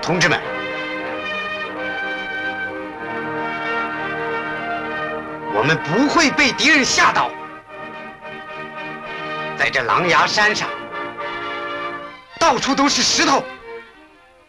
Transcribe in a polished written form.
同志们，我们不会被敌人吓倒。在这狼牙山上，到处都是石头。